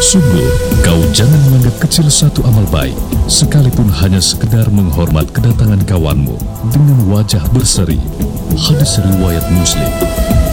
Sungguh, kau jangan menganggap kecil satu amal baik, sekalipun hanya sekedar menghormat kedatangan kawanmu dengan wajah berseri. Hadis riwayat Muslim.